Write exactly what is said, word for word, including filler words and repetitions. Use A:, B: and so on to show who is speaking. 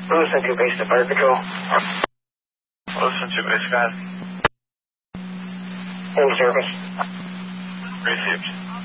A: Listen to base to fire control.
B: Listen to base guys.
A: In service.
B: Received.